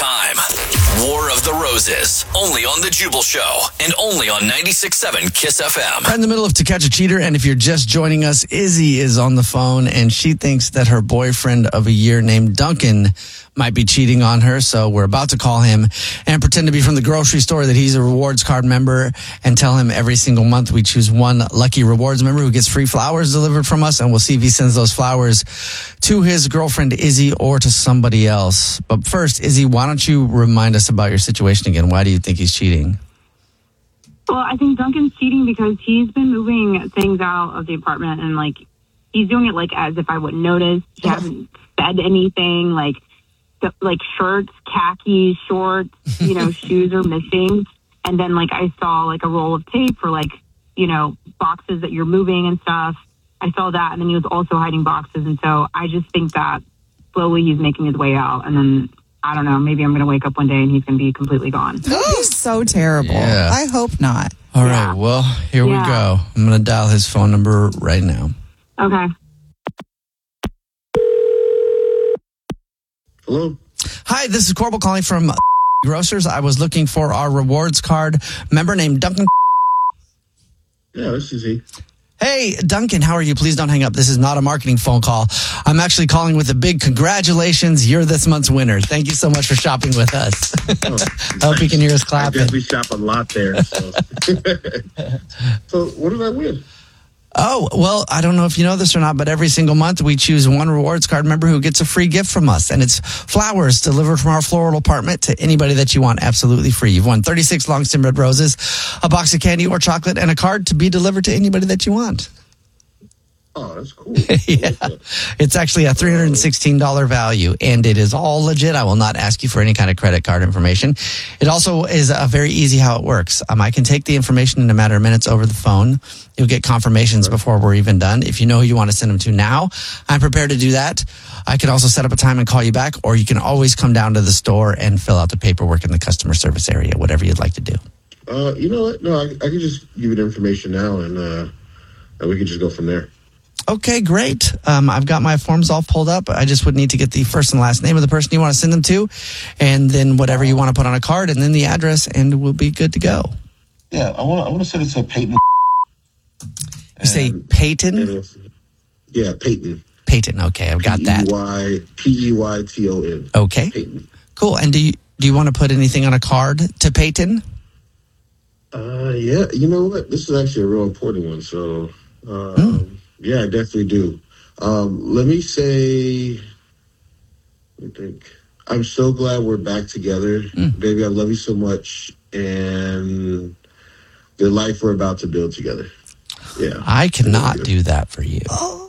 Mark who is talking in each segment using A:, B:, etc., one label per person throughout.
A: time. War of the Roses. Only on The Jubal Show. And only on 96.7 KISS FM.
B: We're in the middle of To Catch a Cheater, and if you're just joining us, Izzy is on the phone, and she thinks that her boyfriend of a year named Duncan might be cheating on her. So we're about to call him and pretend to be from the grocery store, that he's a rewards card member, and tell him every single month we choose one lucky rewards member who gets free flowers delivered from us, and we'll see if he sends those flowers to his girlfriend Izzy or to somebody else. But first, Izzy, why don't you remind us about your situation again? Why do you think he's cheating?
C: Well, I think Duncan's cheating because he's been moving things out of the apartment, and he's doing it as if I wouldn't notice. He hasn't said anything, like shirts, khaki, shorts, shoes are missing. And then I saw a roll of tape for boxes that you're moving and stuff. I saw that, and then he was also hiding boxes. And so I just think that slowly he's making his way out. And then I don't know, maybe I'm going to wake up one day and he's going to be completely gone.
D: That would be so terrible.
B: Yeah.
D: I hope not.
B: All right, well, here we go. I'm going to dial his phone number right now.
C: Okay.
E: Hello?
B: Hi, this is Corbel calling from Grocers. I was looking for our rewards card member named Duncan.
E: Yeah, this is he.
B: Hey, Duncan, how are you? Please don't hang up. This is not a marketing phone call. I'm actually calling with a big congratulations. You're this month's winner. Thank you so much for shopping with us. I hope you can hear us clapping.
E: I guess we shop a lot there. So, so what did I win?
B: Oh, well, I don't know if you know this or not, but every single month we choose one rewards card member who gets a free gift from us. And it's flowers delivered from our floral apartment to anybody that you want, absolutely free. You've won 36 long-stem red roses, a box of candy or chocolate, and a card to be delivered to anybody that you want.
E: Oh, that's cool.
B: Yeah. It's actually a $316 value, and it is all legit. I will not ask you for any kind of credit card information. It also is very easy how it works. I can take the information in a matter of minutes over the phone. You'll get confirmations before we're even done. If you know who you want to send them to now, I'm prepared to do that. I can also set up a time and call you back, or you can always come down to the store and fill out the paperwork in the customer service area, whatever you'd like to do.
E: You know what? No, I can just give you the information now, and we can just go from there.
B: Okay, great. I've got my forms all pulled up. I just would need to get the first and last name of the person you want to send them to, and then whatever you want to put on a card, and then the address, and we'll be good to go.
E: Yeah, I want to send it to Peyton.
B: You say Peyton?
E: Yeah, Peyton.
B: Peyton. Okay, I've got that.
E: Peyton.
B: Okay.
E: Peyton.
B: Cool. And do you want to put anything on a card to Peyton?
E: Yeah. You know what? This is actually a real important one. So, yeah, I definitely do. Let me say, I think, I'm so glad we're back together. Baby, I love you so much. And the life we're about to build together. Yeah.
B: I cannot do that for you.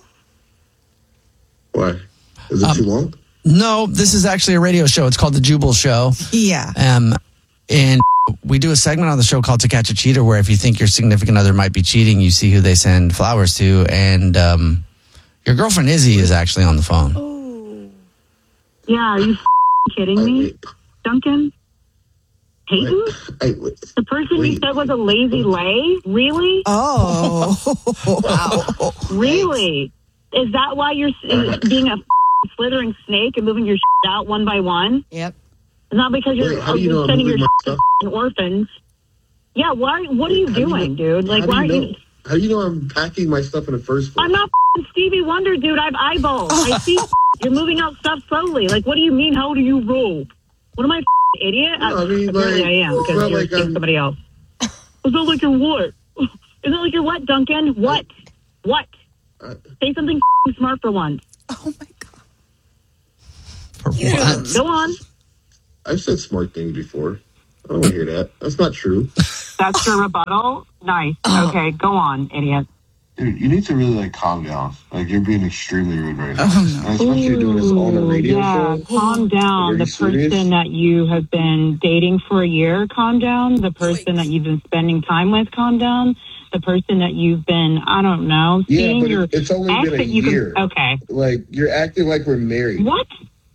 E: Why? Is it too long?
B: No, this is actually a radio show. It's called The Jubal Show.
D: Yeah.
B: And we do a segment on the show called To Catch a Cheater, where if you think your significant other might be cheating, you see who they send flowers to. And your girlfriend Izzy is actually on the phone.
C: Oh. Yeah, are you kidding me? Duncan? Peyton? The person you said was a lazy lay? Really?
D: Oh.
C: Wow. Really? Is that why you're being a slithering snake and moving your out one by one?
D: Yep.
C: It's not because you're sending your to orphans. Yeah, why? What are you doing, dude? Why are you...
E: How do you know I'm packing my stuff in the first place?
C: I'm not Stevie Wonder, dude. I have eyeballs. I see you're moving out stuff slowly. What do you mean? How do you roll? What am I, idiot?
E: No, I mean,
C: apparently I am, because you're seeing somebody else. It's not like you're what? It's not like you're what, Duncan? What? Say something smart for once.
D: Oh, my God.
B: For once.
C: Go on.
E: I've said smart things before. I don't want to hear that. That's not true.
C: That's your rebuttal? Nice. Okay, go on, idiot.
E: Dude, you need to really calm down. You're being extremely rude right now. And especially doing this on a radio show.
C: Calm down. The person that you have been dating for a year, calm down. The person that you've been spending time with, calm down. The person that you've been, I don't know, seeing
E: but it's only been a year.
C: Okay.
E: You're acting like we're married.
C: What?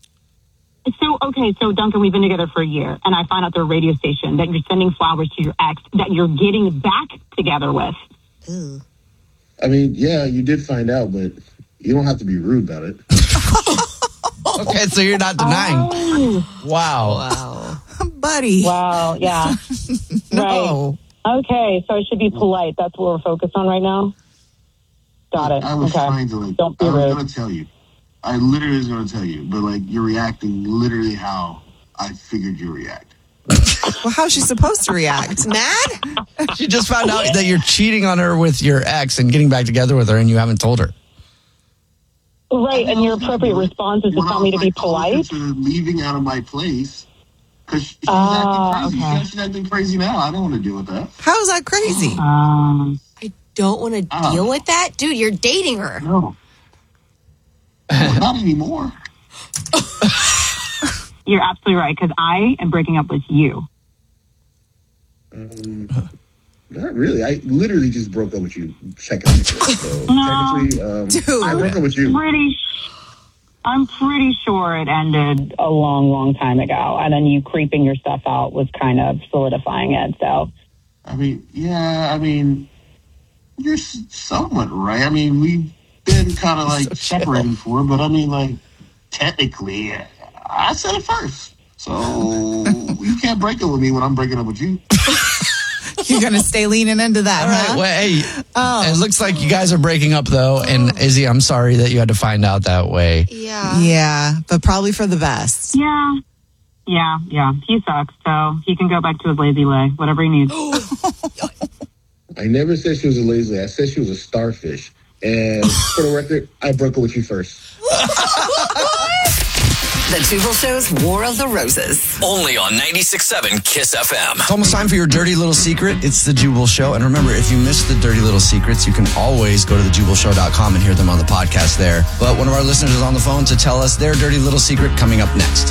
C: So Duncan, we've been together for a year, and I find out through a radio station that you're sending flowers to your ex that you're getting back together with.
D: Ooh.
E: I mean, yeah, you did find out, but you don't have to be rude about it.
B: Okay, so you're not denying.
C: Oh,
B: Wow.
D: Buddy.
C: wow. Yeah.
D: No.
C: Right. Okay. So I should be polite. That's what we're focused on right now. Got it.
E: I was
C: Okay.
E: trying to
C: Don't be
E: I was
C: rude.
E: gonna tell you. I literally was gonna tell you, but you're reacting literally how I figured you react.
D: Well, how's she supposed to react? Mad?
B: She just found out that you're cheating on her with your ex and getting back together with her and you haven't told her.
C: Right. And your appropriate response is to
E: When I
C: tell me
E: was,
C: to be
E: calling
C: polite.
E: her to leaving out of my place because she's
C: Ah,
E: acting crazy.
C: okay.
E: She's acting crazy now. I don't want to deal with that.
D: How is that crazy?
F: I don't want to
E: Oh.
F: deal with that. Dude, you're dating her.
E: No. Well, not anymore.
C: You're absolutely right, because I am breaking up with you.
E: Not really. I literally just broke up with you seconds ago. So technically,
D: Dude.
E: I broke up with you.
C: I'm pretty sure it ended a long, long time ago. And then you creeping your stuff out was kind of solidifying it. So,
E: You're somewhat right. I mean, we've been kind of separated before, but technically, I said it first. So you can't break it with me when I'm breaking up with you.
D: You're going to stay leaning into that,
B: All right.
D: huh?
B: Well, hey, it looks like you guys are breaking up, though. And Izzy, I'm sorry that you had to find out that way.
F: Yeah.
D: Yeah, but probably for the best.
C: yeah. He sucks. So he can go back to his lazy lay, whatever he needs.
E: I never said she was a lazy. I said she was a starfish. And for the record, I broke up with you first.
G: The Jubal Show's War of the Roses.
A: Only on 96.7 KISS FM.
B: It's almost time for your dirty little secret. It's the Jubal Show. And remember, if you missed the dirty little secrets, you can always go to thejubalshow.com and hear them on the podcast there. But one of our listeners is on the phone to tell us their dirty little secret coming up next.